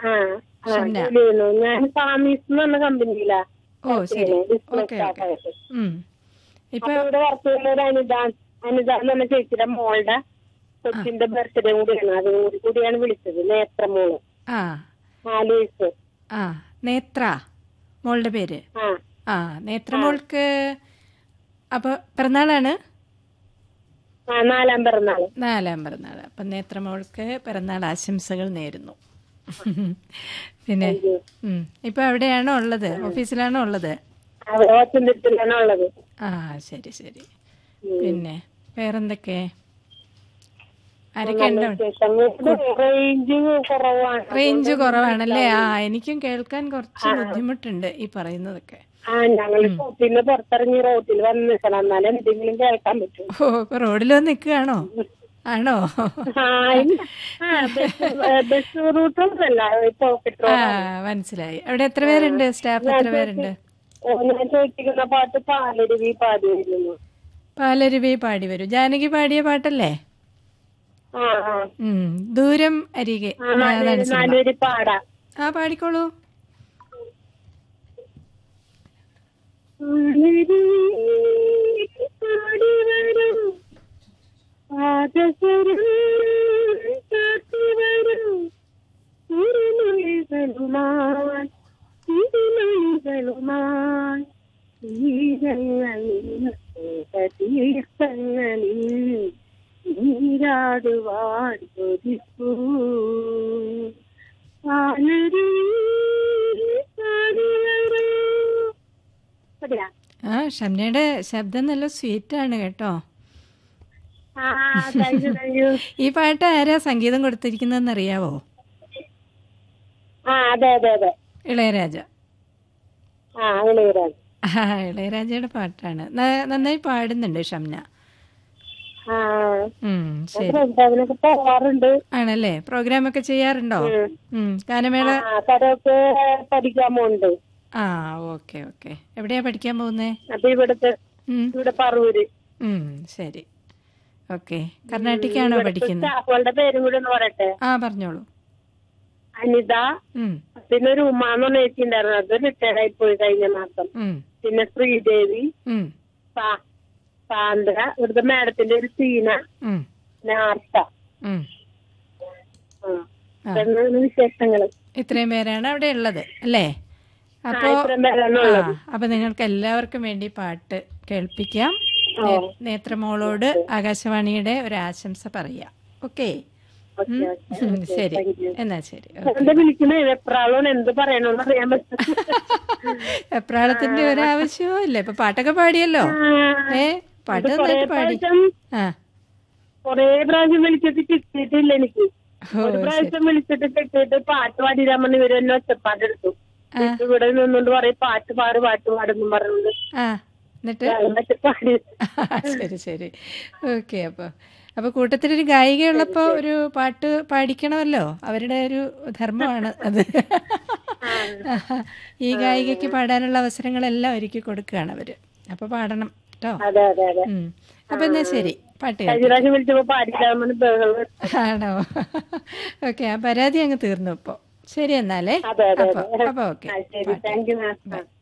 ആ ഷംന. ജോലി ചെയ്യുന്നു. ഞാൻ ഫാമീസ് എന്ന് പറഞ്ഞ കമ്പനിയിലാ ഓ ശരി. Business okay okay. സ്റ്റാഫായിട്ട്. ഇപ്പൊ അപ്പൊ ഇവിടെ വർക്ക് ചെയ്യുന്ന ഒരു അനിത എന്ന് പറഞ്ഞ ചേച്ചിയുടെ മോളുടെ കൊച്ചിന്റെ ബർത്ത്ഡേ കൂടിയാണ്. അതും കൂടിയാണ് വിളിച്ചത്. നേത്ര മോള് ആ 4 വയസ്സ്. ആ നേത്ര മോളുടെ പേര്. ആ ആ നേത്ര മോൾക്ക് അപ്പൊ പിറന്നാളാണ്. 4ാം പിറന്നാള്. 4ാം പിറന്നാൾ. അപ്പം നേത്ര മോൾക്ക് പിറന്നാൾ ആശംസകൾ നേരുന്നു. പിന്നെ ഇപ്പൊ എവിടെയാണോ ഉള്ളത്? ഓഫീസിലാണോ ഉള്ളത്? അവിടെ ഓച്ചന്തിരത്തിലാണ് ഉള്ളത്. ആ ശരി ശരി. പിന്നെ വേറെന്തൊക്കെ? ആരൊക്കെ ഉണ്ടോ? റേഞ്ച് കുറവാണ്. റേഞ്ച് കുറവാണല്ലേ? ആ എനിക്കും കേൾക്കാൻ കുറച്ച് ബുദ്ധിമുട്ടുണ്ട് ഈ പറയുന്നതൊക്കെ. ഞങ്ങള് ഷോപ്പിൽ പുറത്തിറങ്ങി റോട്ടിൽ വന്ന് നിൽക്കണം, എന്നാലും എന്തെങ്കിലും കേൾക്കാൻ പറ്റും. ഓ ഇപ്പൊ റോഡിൽ വന്ന് നിൽക്കുകയാണോ? ആണോ? ബസ് റൂട്ടൊന്നുമല്ല, പോക്കറ്റ് ആ റോഡ്. മനസ്സിലായി. അവിടെ എത്ര പേരുണ്ട്? സ്റ്റാഫ് എത്ര പേരുണ്ട്? ഞാൻ ചോദിക്കുന്ന പാട്ട് പാലരുവി പാടി വരുന്നു. പാലരുവി പാടി വരൂ. ജാനകി പാടിയ പാട്ടല്ലേ? ദൂരം അരികെ. നാലുപേര് പാടാ. ആ പാടിക്കോളൂ. നീരാടുവാൻ കൊതിപ്പൂ ആ ഷംനയുടെ ശബ്ദം നല്ല സ്വീറ്റ് ആണ് കേട്ടോ. ഈ പാട്ട് ആരാ സംഗീതം കൊടുത്തിരിക്കുന്നതെന്ന് അറിയാവോ? അതെ അതെ അതെ, ഇളയരാജ. ഇളയരാജ. ഇളയരാജയുടെ പാട്ടാണ്. നന്നായി പാടുന്നുണ്ട് ഷംന. ശരി. ആണല്ലേ? പ്രോഗ്രാം ഒക്കെ ചെയ്യാറുണ്ടോ? ഗാനമേള പഠിക്കാൻ പോകുന്നുണ്ട്. ആ ഓക്കെ ഓക്കെ. എവിടെയാ പഠിക്കാൻ പോകുന്നേ? അപ്പൊ ഇവിടെ പറവൂര്. ശരി ഓക്കെ. കർണാട്ടിക്കാണോ പഠിക്കുന്നത്? സ്റ്റാഫുകളുടെ പേരും കൂടി ഒന്ന് പറയട്ടെ. ആ പറഞ്ഞോളൂ. അനിത, പിന്നെ ഒരു ഉമ്മാന്ന് പറഞ്ഞ ചേച്ചി ഉണ്ടായിരുന്നു, അത് റിട്ടയർഡ് ആയി പോയി കഴിഞ്ഞ മാസം. പിന്നെ ശ്രീദേവി, സാന്ദ്ര, ഇവിടുത്തെ മാഡത്തിന്റെ ഒരു സീന, നാർത്ത. വിശേഷങ്ങള് ഇത്രയും പേരാണ് അവിടെ ഉള്ളത് അല്ലേ? അപ്പൊ നിങ്ങൾക്ക് എല്ലാവർക്കും വേണ്ടി പാട്ട് കേൾപ്പിക്കാം. നേത്രമോളോട് ആകാശവാണിയുടെ ഒരു ആശംസ പറയാം. ഓക്കെ ശരി. എന്നാ ശരി. എപ്രാളത്തിന്റെ ഒരാവശ്യവും ഇല്ല. ഇപ്പൊ പാട്ടൊക്കെ പാടിയല്ലോ. പാട്ട് നന്നായിട്ട് പാടി. കൊറേ പ്രാവശ്യം വിളിച്ചിട്ട് കിട്ടിയിട്ടില്ല എനിക്ക്. ഒരു പ്രാവശ്യം വിളിച്ചിട്ട് കിട്ടിയിട്ട് പാട്ട് പാടിയിരാൻ പറഞ്ഞ് ഇവര് തന്നെ ഒച്ചപ്പാടെടുത്തു. ഇവിടെ നിന്നുകൊണ്ട് പറയും പാട്ട് പാടുന്നു പറഞ്ഞുകൊണ്ട്. ശരി ശരി ഓക്കെ. അപ്പൊ കൂട്ടത്തിലൊരു ഗായികയുള്ളപ്പോ ഒരു പാട്ട് പാടിക്കണമല്ലോ. അവരുടെ ഒരു ധർമ്മമാണ് അത്. ഈ ഗായികക്ക് പാടാനുള്ള അവസരങ്ങളെല്ലാം ഒരുക്കി കൊടുക്കുകയാണ് അവര്. അപ്പൊ പാടണം കേട്ടോ. അപ്പൊ എന്നാ ശരി, പാട്ട് ആണോ? ഓക്കെ, ആ പരാതി അങ്ങ് തീർന്നു ഇപ്പൊ. ശരി എന്നാലേ. അപ്പൊ ഓക്കെ.